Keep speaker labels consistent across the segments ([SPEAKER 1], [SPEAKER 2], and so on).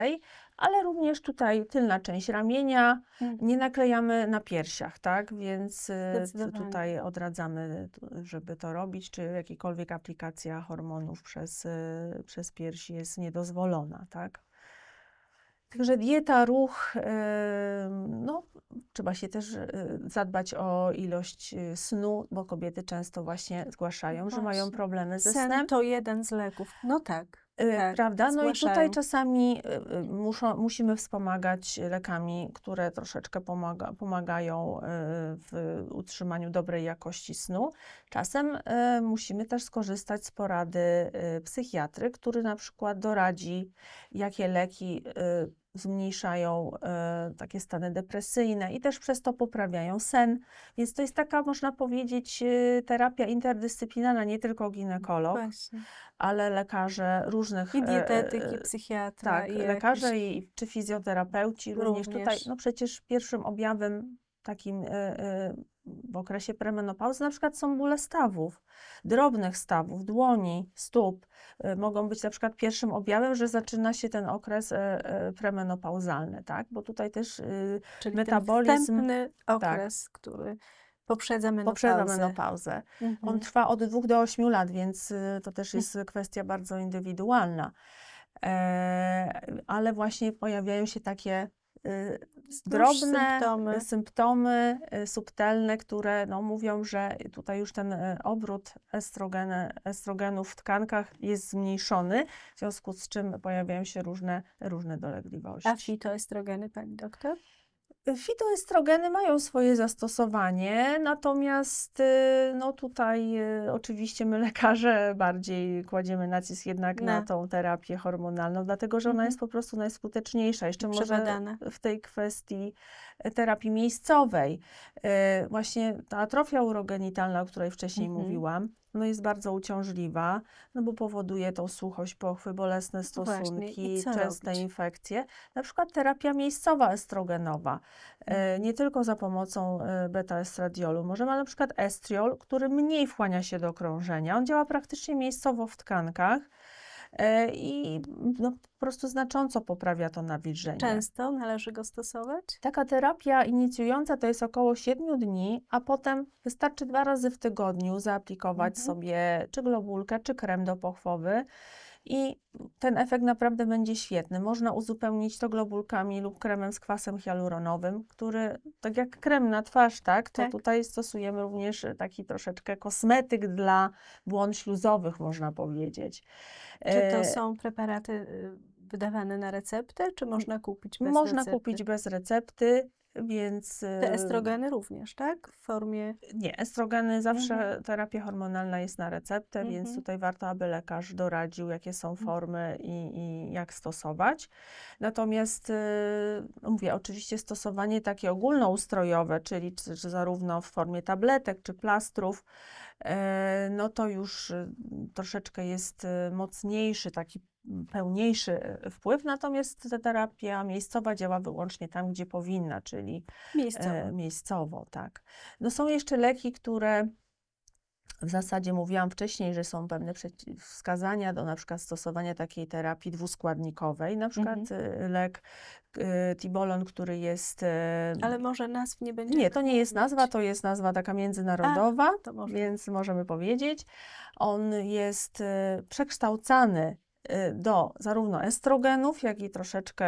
[SPEAKER 1] ale również tutaj tylna część ramienia, nie naklejamy na piersiach, tak? Więc tutaj odradzamy, żeby to robić, czy jakakolwiek aplikacja hormonów przez piersi jest niedozwolona, tak? Także dieta, ruch, no, trzeba się też zadbać o ilość snu, bo kobiety często właśnie zgłaszają, że mają problemy ze
[SPEAKER 2] Sen
[SPEAKER 1] snem.
[SPEAKER 2] to jeden z leków. No tak,
[SPEAKER 1] Prawda? No i tutaj
[SPEAKER 2] zgłaszają.
[SPEAKER 1] czasami musimy wspomagać lekami, które troszeczkę pomagają w utrzymaniu dobrej jakości snu. Czasem musimy też skorzystać z porady psychiatry, który na przykład doradzi, jakie leki zmniejszają takie stany depresyjne i też przez to poprawiają sen. Więc to jest taka, można powiedzieć, terapia interdyscyplinarna, nie tylko ginekolog, ale lekarze różnych...
[SPEAKER 2] I dietetyk, i psychiatra.
[SPEAKER 1] Tak, lekarze czy fizjoterapeuci również. Tutaj, no przecież pierwszym objawem takim w okresie premenopauzy na przykład są bóle stawów, drobnych stawów, dłoni, stóp. Mogą być na przykład pierwszym objawem, że zaczyna się ten okres premenopauzalny, tak? Bo tutaj też
[SPEAKER 2] czyli
[SPEAKER 1] metabolizm...
[SPEAKER 2] ten wstępny okres, który poprzedza menopauzę.
[SPEAKER 1] On trwa od 2 do 8 lat, więc to też jest kwestia bardzo indywidualna. Ale właśnie pojawiają się takie drobne symptomy subtelne, które no, mówią, że tutaj już ten obrót estrogenów w tkankach jest zmniejszony, w związku z czym pojawiają się różne dolegliwości.
[SPEAKER 2] A fitoestrogeny, pani doktor?
[SPEAKER 1] Fitoestrogeny mają swoje zastosowanie, natomiast no tutaj oczywiście my lekarze bardziej kładziemy nacisk jednak na tą terapię hormonalną, dlatego że ona jest po prostu najskuteczniejsza. Jeszcze może w tej kwestii terapii miejscowej. Właśnie ta atrofia urogenitalna, o której wcześniej mówiłam, no jest bardzo uciążliwa, no bo powoduje tą suchość pochwy, bolesne stosunki, częste infekcje. Na przykład terapia miejscowa estrogenowa, nie tylko za pomocą beta-estradiolu. Możemy na przykład estriol, który mniej wchłania się do krążenia. On działa praktycznie miejscowo w tkankach i no, po prostu znacząco poprawia to nawilżenie.
[SPEAKER 2] Często należy go stosować?
[SPEAKER 1] Taka terapia inicjująca to jest około 7 dni, a potem wystarczy 2 razy w tygodniu zaaplikować sobie czy globulkę, czy krem dopochwowy i ten efekt naprawdę będzie świetny. Można uzupełnić to globulkami lub kremem z kwasem hialuronowym, który, tak jak krem na twarz, tak, to tutaj stosujemy również taki troszeczkę kosmetyk dla błon śluzowych, można powiedzieć.
[SPEAKER 2] Czy to są preparaty wydawane na receptę, czy można kupić bez recepty?
[SPEAKER 1] Można kupić bez recepty, więc...
[SPEAKER 2] Te estrogeny również, tak? W formie...
[SPEAKER 1] Nie, estrogeny zawsze, terapia hormonalna jest na receptę, więc tutaj warto, aby lekarz doradził, jakie są formy i jak stosować. Natomiast, mówię, oczywiście stosowanie takie ogólnoustrojowe, czyli czy zarówno w formie tabletek, czy plastrów, no to już troszeczkę jest mocniejszy, taki pełniejszy wpływ, natomiast ta terapia miejscowa działa wyłącznie tam, gdzie powinna, czyli miejscowo, tak. No są jeszcze leki, które w zasadzie mówiłam wcześniej, że są pewne wskazania do na przykład stosowania takiej terapii dwuskładnikowej, na przykład lek Tibolon, który jest...
[SPEAKER 2] Ale może nazw nie będzie?
[SPEAKER 1] Nie, to nie jest nazwa, to jest nazwa taka międzynarodowa, więc możemy powiedzieć. On jest przekształcany do zarówno estrogenów, jak i troszeczkę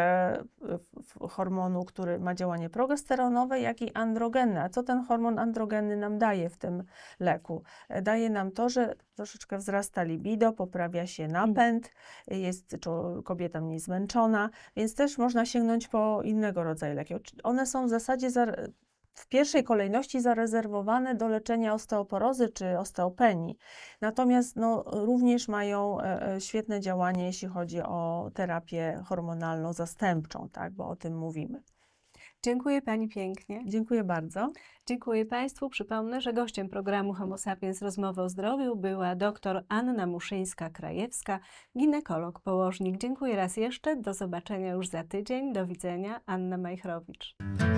[SPEAKER 1] hormonu, który ma działanie progesteronowe, jak i androgenny. A co ten hormon androgenny nam daje w tym leku? Daje nam to, że troszeczkę wzrasta libido, poprawia się napęd, jest kobieta mniej zmęczona, więc też można sięgnąć po innego rodzaju leki. One są w zasadzie w pierwszej kolejności zarezerwowane do leczenia osteoporozy czy osteopenii. Natomiast no, również mają świetne działanie, jeśli chodzi o terapię hormonalną zastępczą, tak, bo o tym mówimy.
[SPEAKER 2] Dziękuję pani pięknie.
[SPEAKER 1] Dziękuję bardzo.
[SPEAKER 2] Dziękuję państwu. Przypomnę, że gościem programu Homo Sapiens Rozmowy o zdrowiu była dr Anna Muszyńska-Krajewska, ginekolog, położnik. Dziękuję raz jeszcze. Do zobaczenia już za tydzień. Do widzenia. Anna Majchrowicz.